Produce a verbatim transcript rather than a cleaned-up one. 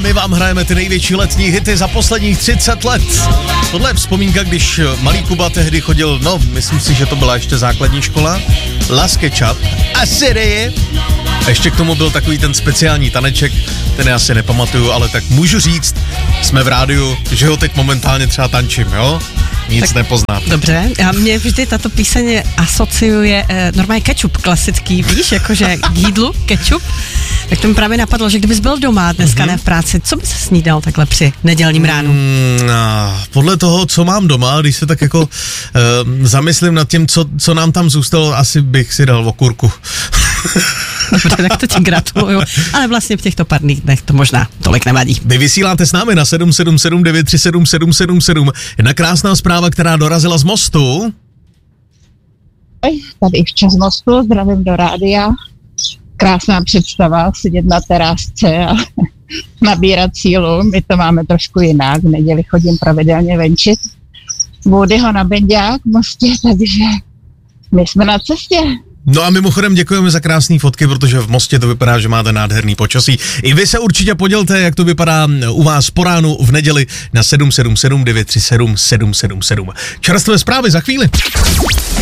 my vám hrajeme ty největší letní hity za posledních třicet let. Tohle je vzpomínka, když malý Kuba tehdy chodil, no, myslím si, že to byla ještě základní škola, Las Ketchup a Syrii. A ještě k tomu byl takový ten speciální taneček, ten já asi nepamatuju, ale tak můžu říct, jsme v rádiu, že ho teď momentálně třeba tančím, jo? Nic tak nepoznáte. Dobře, a mě vždy tato píseň asociuje eh, normálně kečup klasický, víš, jakože k jídlu kečup. Tak to mi právě napadlo, že kdybys byl doma dneska, mm-hmm. ne v práci, co bys snídal takhle při nedělním ránu? Mm, podle toho, co mám doma, když se tak jako uh, zamyslím nad tím, co, co nám tam zůstalo, asi bych si dal okurku. Dobře, tak to ti gratuluju. Ale vlastně v těchto pár dnech to možná tolik nevadí. Vy vysíláte s námi na sedm sedm sedm devět tři sedm sedm sedm sedm. Jedna krásná zpráva, která dorazila z mostu. Tady včas z mostu, zdravím do rádia. Krásná představa, sedět na terásce a nabírat sílu. My to máme trošku jinak. V neděli chodím pravidelně venčit Woodyho na Benďák v Mostě, takže my jsme na cestě. No a mimochodem děkujeme za krásné fotky, protože v Mostě to vypadá, že máte nádherný počasí. I vy se určitě podělte, jak to vypadá u vás po ránu v neděli na sedm sedm sedm devět tři sedm sedm sedm sedm. Čerstvé zprávy za chvíli.